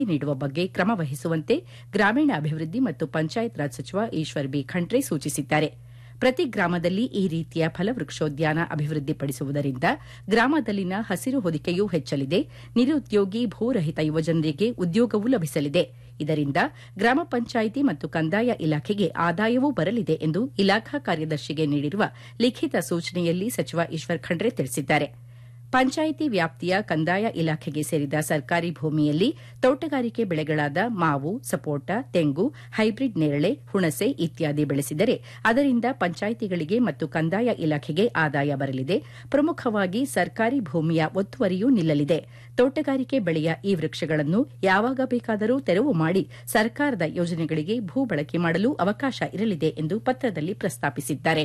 ನೀಡುವ ಬಗ್ಗೆ ಕ್ರಮ ವಹಿಸುವಂತೆ ಗ್ರಾಮೀಣಾಭಿವೃದ್ಧಿ ಮತ್ತು ಪಂಚಾಯತ್ ರಾಜ್ ಸಚಿವ ಈಶ್ವರ್ ಬಿ ಖಂಡ್ರೆ ಸೂಚಿಸಿದ್ದಾರೆ. ಪ್ರತಿ ಗ್ರಾಮದಲ್ಲಿ ಈ ರೀತಿಯ ಫಲವೃಕ್ಷೋದ್ಯಾನ ಅಭಿವೃದ್ಧಿಪಡಿಸುವುದರಿಂದ ಗ್ರಾಮದಲ್ಲಿನ ಹಸಿರು ಹೊದಿಕೆಯೂ ಹೆಚ್ಚಲಿದೆ, ನಿರುದ್ಯೋಗಿ ಭೂರಹಿತ ಯುವಜನರಿಗೆ ಉದ್ಯೋಗವೂ ಲಭಿಸಲಿದೆ. ಇದರಿಂದ ಗ್ರಾಮ ಪಂಚಾಯಿತಿ ಮತ್ತು ಕಂದಾಯ ಇಲಾಖೆಗೆ ಆದಾಯವೂ ಬರಲಿದೆ ಎಂದು ಇಲಾಖಾ ಕಾರ್ಯದರ್ಶಿಗೆ ನೀಡಿರುವ ಲಿಖಿತ ಸೂಚನೆಯಲ್ಲಿ ಸಚಿವ ಈಶ್ವರ್ ಖಂಡ್ರೆ ತಿಳಿಸಿದ್ದಾರೆ. ಪಂಚಾಯಿತಿ ವ್ಯಾಪ್ತಿಯ ಕಂದಾಯ ಇಲಾಖೆಗೆ ಸೇರಿದ ಸರ್ಕಾರಿ ಭೂಮಿಯಲ್ಲಿ ತೋಟಗಾರಿಕೆ ಬೆಳೆಗಳಾದ ಮಾವು, ಸಪೋಟ, ತೆಂಗು, ಹೈಬ್ರಿಡ್ ನೇರಳೆ, ಹುಣಸೆ ಇತ್ಯಾದಿ ಬೆಳೆಸಿದರೆ ಅದರಿಂದ ಪಂಚಾಯಿತಿಗಳಿಗೆ ಮತ್ತು ಕಂದಾಯ ಇಲಾಖೆಗೆ ಆದಾಯ ಬರಲಿದೆ. ಪ್ರಮುಖವಾಗಿ ಸರ್ಕಾರಿ ಭೂಮಿಯ ಒತ್ತುವರಿಯೂ ನಿಲ್ಲಲಿದೆ. ತೋಟಗಾರಿಕೆ ಬೆಳೆಯ ಈ ವೃಕ್ಷಗಳನ್ನು ಯಾವಾಗ ಬೇಕಾದರೂ ತೆರವು ಮಾಡಿ ಸರ್ಕಾರದ ಯೋಜನೆಗಳಿಗೆ ಭೂ ಬಳಕೆ ಮಾಡಲು ಅವಕಾಶ ಇರಲಿದೆ ಎಂದು ಪತ್ರದಲ್ಲಿ ಪ್ರಸ್ತಾಪಿಸಿದ್ದಾರೆ.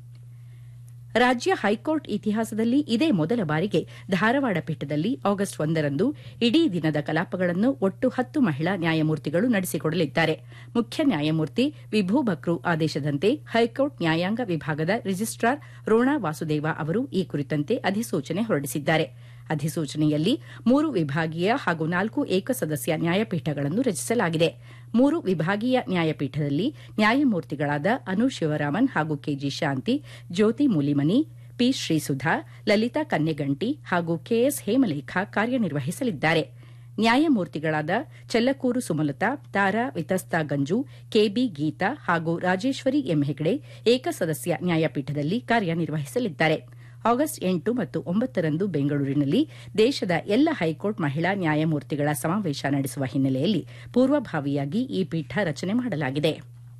ರಾಜ್ಯ ಹೈಕೋರ್ಟ್ ಇತಿಹಾಸದಲ್ಲಿ ಇದೇ ಮೊದಲ ಬಾರಿಗೆ ಧಾರವಾಡ ಪೀಠದಲ್ಲಿ ಆಗಸ್ಟ್ 1ರಂದು ಇಡೀ ದಿನದ ಕಲಾಪಗಳನ್ನು ಒಟ್ಟು 10 ಮಹಿಳಾ ನ್ಯಾಯಮೂರ್ತಿಗಳು ನಡೆಸಿಕೊಡಲಿದ್ದಾರೆ. ಮುಖ್ಯ ನ್ಯಾಯಮೂರ್ತಿ ವಿಭು ಬಕ್ರು ಆದೇಶದಂತೆ ಹೈಕೋರ್ಟ್ ನ್ಯಾಯಾಂಗ ವಿಭಾಗದ ರಿಜಿಸ್ಟ್ರಾರ್ ರೋಣಾ ವಾಸುದೇವ ಅವರು ಈ ಕುರಿತಂತೆ ಅಧಿಸೂಚನೆ ಹೊರಡಿಸಿದ್ದಾರೆ. ಅಧಿಸೂಚನೆಯಲ್ಲಿ 3 ವಿಭಾಗೀಯ ಹಾಗೂ 4 ಏಕಸದಸ್ಯ ನ್ಯಾಯಪೀಠಗಳನ್ನು ರಚಿಸಲಾಗಿದೆ. 3 ವಿಭಾಗೀಯ ನ್ಯಾಯಪೀಠದಲ್ಲಿ ನ್ಯಾಯಮೂರ್ತಿಗಳಾದ ಅನು ಶಿವರಾಮನ್ ಹಾಗೂ ಕೆಜಿ ಶಾಂತಿ, ಜ್ಯೋತಿ ಮೂಲಿಮನಿ, ಪಿ ಶ್ರೀಸುಧಾ, ಲಲಿತಾ ಕನ್ನೆಗಂಟಿ ಹಾಗೂ ಕೆಎಸ್ ಹೇಮಲೇಖ ಕಾರ್ಯನಿರ್ವಹಿಸಲಿದ್ದಾರೆ. ನ್ಯಾಯಮೂರ್ತಿಗಳಾದ ಚೆಲ್ಲಕೂರು ಸುಮಲತಾ, ತಾರಾ ವಿತಸ್ತಾ ಗಂಜು, ಕೆಬಿ ಗೀತಾ ಹಾಗೂ ರಾಜೇಶ್ವರಿ ಎಂ ಹೆಗಡೆ ಏಕಸದಸ್ಯ ನ್ಯಾಯಪೀಠದಲ್ಲಿ ಕಾರ್ಯನಿರ್ವಹಿಸಲಿದ್ದಾರೆ. ಆಗಸ್ಟ್ 8 ಮತ್ತು 9ರಂದು ಬೆಂಗಳೂರಿನಲ್ಲಿ ದೇಶದ ಎಲ್ಲ ಹೈಕೋರ್ಟ್ ಮಹಿಳಾ ನ್ಯಾಯಮೂರ್ತಿಗಳ ಸಮಾವೇಶ ನಡೆಸುವ ಹಿನ್ನೆಲೆಯಲ್ಲಿ ಪೂರ್ವಭಾವಿಯಾಗಿ ಈ ಪೀಠ ರಚನೆ ಮಾಡಲಾಗಿದೆ.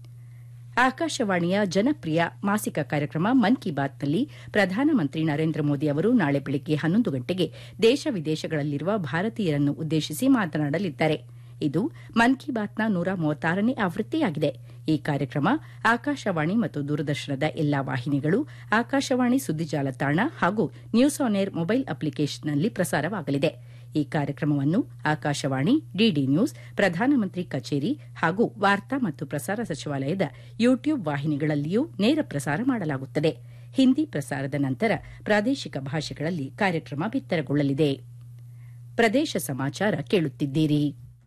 ಆಕಾಶವಾಣಿಯ ಜನಪ್ರಿಯ ಮಾಸಿಕ ಕಾರ್ಯಕ್ರಮ ಮನ್ ಕಿ ಬಾತ್ನಲ್ಲಿ ಪ್ರಧಾನಮಂತ್ರಿ ನರೇಂದ್ರ ಮೋದಿ ಅವರು ನಾಳೆ ಬೆಳಗ್ಗೆ 11 ಗಂಟೆಗೆ ದೇಶ ವಿದೇಶಗಳಲ್ಲಿರುವ ಭಾರತೀಯರನ್ನು ಉದ್ದೇಶಿಸಿ ಮಾತನಾಡಲಿದ್ದಾರೆ. ಇದು ಮನ್ ಕಿ ಬಾತ್ನ 136ನೇ ಆವೃತ್ತಿಯಾಗಿದೆ. ಈ ಕಾರ್ಯಕ್ರಮ ಆಕಾಶವಾಣಿ ಮತ್ತು ದೂರದರ್ಶನದ ಎಲ್ಲಾ ವಾಹಿನಿಗಳು, ಆಕಾಶವಾಣಿ ಸುದ್ದಿ ಜಾಲತಾಣ ಹಾಗೂ ನ್ಯೂಸ್ ಆನ್ ಏರ್ ಮೊಬೈಲ್ ಅಪ್ಲಿಕೇಶನ್ನಲ್ಲಿ ಪ್ರಸಾರವಾಗಲಿದೆ. ಈ ಕಾರ್ಯಕ್ರಮವನ್ನು ಆಕಾಶವಾಣಿ, ಡಿಡಿ ನ್ಯೂಸ್, ಪ್ರಧಾನಮಂತ್ರಿ ಕಚೇರಿ ಹಾಗೂ ವಾರ್ತಾ ಮತ್ತು ಪ್ರಸಾರ ಸಚಿವಾಲಯದ ಯೂಟ್ಯೂಬ್ ವಾಹಿನಿಗಳಲ್ಲಿಯೂ ನೇರ ಪ್ರಸಾರ ಮಾಡಲಾಗುತ್ತದೆ. ಹಿಂದಿ ಪ್ರಸಾರದ ನಂತರ ಪ್ರಾದೇಶಿಕ ಭಾಷೆಗಳಲ್ಲಿ ಕಾರ್ಯಕ್ರಮ ಬಿತ್ತರಗೊಳ್ಳಲಿದೆ. ಪ್ರದೇಶ ಸಮಾಚಾರ ಕೇಳುತ್ತಿದ್ದೀರಿ.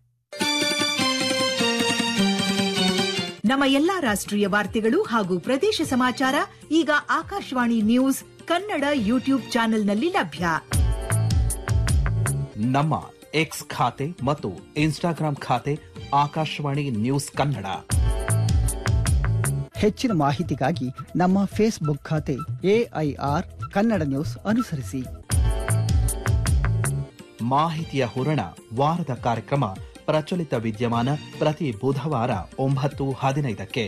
ನಮ್ಮ ಎಲ್ಲಾ ರಾಷ್ಟ್ರೀಯ ವಾರ್ತೆಗಳು ಹಾಗೂ ಪ್ರದೇಶ ಸಮಾಚಾರ ಈಗ ಆಕಾಶವಾಣಿ ನ್ಯೂಸ್ ಕನ್ನಡ ಯೂಟ್ಯೂಬ್ ಚಾನೆಲ್ನಲ್ಲಿ ಲಭ್ಯ. ನಮ್ಮ ಎಕ್ಸ್ ಖಾತೆ ಮತ್ತು ಇನ್ಸ್ಟಾಗ್ರಾಂ ಖಾತೆ ಆಕಾಶವಾಣಿ ನ್ಯೂಸ್ ಕನ್ನಡ. ಹೆಚ್ಚಿನ ಮಾಹಿತಿಗಾಗಿ ನಮ್ಮ ಫೇಸ್ಬುಕ್ ಖಾತೆ ಎಐಆರ್ ಕನ್ನಡ ನ್ಯೂಸ್ ಅನುಸರಿಸಿ. ಮಾಹಿತಿಯ ಹೂರಣ ವಾರದ ಕಾರ್ಯಕ್ರಮ ಪ್ರಚಲಿತ ವಿದ್ಯಮಾನ ಪ್ರತಿ ಬುಧವಾರ 9:15ಕ್ಕೆ.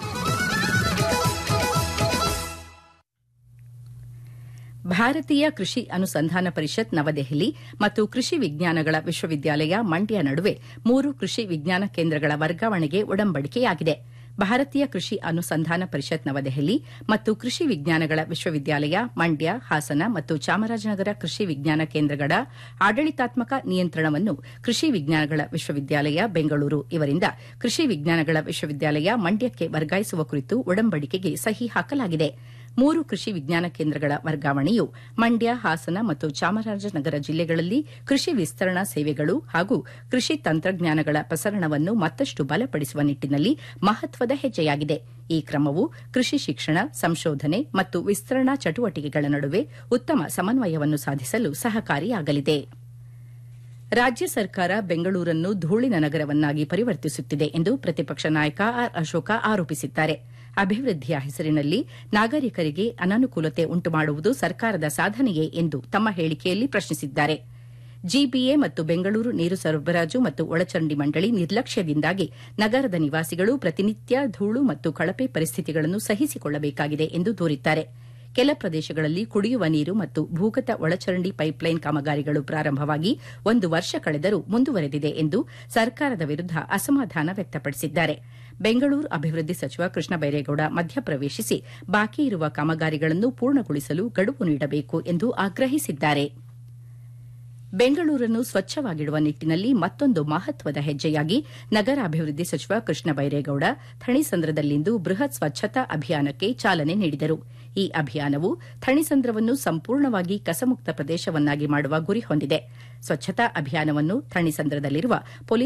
ಭಾರತೀಯ ಕೃಷಿ ಅನುಸಂಧಾನ ಪರಿಷತ್ ನವದೆಹಲಿ ಮತ್ತು ಕೃಷಿ ವಿಜ್ಞಾನಗಳ ವಿಶ್ವವಿದ್ಯಾಲಯ ಮಂಡ್ಯ ನಡುವೆ 3 ಕೃಷಿ ವಿಜ್ಞಾನ ಕೇಂದ್ರಗಳ ವರ್ಗಾವಣೆಗೆ ಒಡಂಬಡಿಕೆಯಾಗಿದೆ. ಭಾರತೀಯ ಕೃಷಿ ಅನುಸಂಧಾನ ಪರಿಷತ್ ನವದೆಹಲಿ ಮತ್ತು ಕೃಷಿ ವಿಜ್ಞಾನಗಳ ವಿಶ್ವವಿದ್ಯಾಲಯ ಮಂಡ್ಯ, ಹಾಸನ ಮತ್ತು ಚಾಮರಾಜನಗರ ಕೃಷಿ ವಿಜ್ಞಾನ ಕೇಂದ್ರಗಳ ಆಡಳಿತಾತ್ಮಕ ನಿಯಂತ್ರಣವನ್ನು ಕೃಷಿ ವಿಜ್ಞಾನಗಳ ವಿಶ್ವವಿದ್ಯಾಲಯ ಬೆಂಗಳೂರು ಇವರಿಂದ ಕೃಷಿ ವಿಜ್ಞಾನಗಳ ವಿಶ್ವವಿದ್ಯಾಲಯ ಮಂಡ್ಯಕ್ಕೆ ವರ್ಗಾಯಿಸುವ ಕುರಿತು ಒಡಂಬಡಿಕೆಗೆ ಸಹಿ ಹಾಕಲಾಗಿದೆ. 3 ಕೃಷಿ ವಿಜ್ಞಾನ ಕೇಂದ್ರಗಳ ವರ್ಗಾವಣೆಯು ಮಂಡ್ಯ, ಹಾಸನ ಮತ್ತು ಚಾಮರಾಜನಗರ ಜಿಲ್ಲೆಗಳಲ್ಲಿ ಕೃಷಿ ವಿಸ್ತರಣಾ ಸೇವೆಗಳು ಹಾಗೂ ಕೃಷಿ ತಂತ್ರಜ್ಞಾನಗಳ ಪ್ರಸರಣವನ್ನು ಮತ್ತಷ್ಟು ಬಲಪಡಿಸುವ ನಿಟ್ಟಿನಲ್ಲಿ ಮಹತ್ವದ ಹೆಜ್ಜೆಯಾಗಿದೆ. ಈ ಕ್ರಮವು ಕೃಷಿ ಶಿಕ್ಷಣ, ಸಂಶೋಧನೆ ಮತ್ತು ವಿಸ್ತರಣಾ ಚಟುವಟಿಕೆಗಳ ನಡುವೆ ಉತ್ತಮ ಸಮನ್ವಯವನ್ನು ಸಾಧಿಸಲು ಸಹಕಾರಿಯಾಗಲಿದೆ. ರಾಜ್ಯ ಸರ್ಕಾರ ಬೆಂಗಳೂರನ್ನು ಧೂಳಿನ ನಗರವನ್ನಾಗಿ ಪರಿವರ್ತಿಸುತ್ತಿದೆ ಎಂದು ಪ್ರತಿಪಕ್ಷ ನಾಯಕ ಆರ್ ಅಶೋಕ ಆರೋಪಿಸಿದ್ದಾರೆ. ಅಭಿವೃದ್ಧಿಯ ಹೆಸರಿನಲ್ಲಿ ನಾಗರಿಕರಿಗೆ ಅನಾನುಕೂಲತೆ ಉಂಟುಮಾಡುವುದು ಸರ್ಕಾರದ ಸಾಧನೆಯೇ ಎಂದು ತಮ್ಮ ಹೇಳಿಕೆಯಲ್ಲಿ ಪ್ರಶ್ನಿಸಿದ್ದಾರೆ. ಜಿಬಿಎ ಮತ್ತು ಬೆಂಗಳೂರು ನೀರು ಸರಬರಾಜು ಮತ್ತು ಒಳಚರಂಡಿ ಮಂಡಳಿ ನಿರ್ಲಕ್ಷ್ಯದಿಂದಾಗಿ ನಗರದ ನಿವಾಸಿಗಳು ಪ್ರತಿನಿತ್ಯ ಧೂಳು ಮತ್ತು ಕಳಪೆ ಪರಿಸ್ಥಿತಿಗಳನ್ನು ಸಹಿಸಿಕೊಳ್ಳಬೇಕಾಗಿದೆ ಎಂದು ದೂರಿದ್ದಾರೆ. ಕೆಲ ಪ್ರದೇಶಗಳಲ್ಲಿ ಕುಡಿಯುವ ನೀರು ಮತ್ತು ಭೂಗತ ಒಳಚರಂಡಿ ಪೈಪ್ಲೈನ್ ಕಾಮಗಾರಿಗಳು ಪ್ರಾರಂಭವಾಗಿ 1 ವರ್ಷ ಕಳೆದರೂ ಮುಂದುವರೆದಿದೆ ಎಂದು ಸರ್ಕಾರದ ವಿರುದ್ಧ ಅಸಮಾಧಾನ ವ್ಯಕ್ತಪಡಿಸಿದ್ದಾರೆ. ಬೆಂಗಳೂರು ಅಭಿವೃದ್ಧಿ ಸಚಿವ ಕೃಷ್ಣ ಬೈರೇಗೌಡ ಮಧ್ಯಪ್ರವೇಶಿಸಿ ಬಾಕಿ ಇರುವ ಕಾಮಗಾರಿಗಳನ್ನು ಪೂರ್ಣಗೊಳಿಸಲು ಗಡುವು ನೀಡಬೇಕು ಎಂದು ಆಗ್ರಹಿಸಿದ್ದಾರೆ. ಬೆಂಗಳೂರನ್ನು ಸ್ವಚ್ಛವಾಗಿಡುವ ನಿಟ್ಟಿನಲ್ಲಿ ಮತ್ತೊಂದು ಮಹತ್ವದ ಹೆಜ್ಜೆಯಾಗಿ ನಗರಾಭಿವೃದ್ಧಿ ಸಚಿವ ಕೃಷ್ಣ ಬೈರೇಗೌಡ ಥಣಿಸಂದ್ರದಲ್ಲಿಂದು ಬೃಹತ್ ಸ್ವಚ್ಛತಾ ಅಭಿಯಾನಕ್ಕೆ ಚಾಲನೆ ನೀಡಿದರು. ಈ ಈ ಅಭಿಯಾನವು ಥಣಿಸಂದ್ರವನ್ನು ಸಂಪೂರ್ಣವಾಗಿ ಕಸಮುಕ್ತ ಪ್ರದೇಶವನ್ನಾಗಿ ಮಾಡುವ ಗುರಿ ಹೊಂದಿದೆ. ಸ್ವಚ್ಛತಾ ಅಭಿಯಾನವನ್ನು ಥಣಿಸಂದ್ರದಲ್ಲಿರುವ ಪೊಲೀಸ್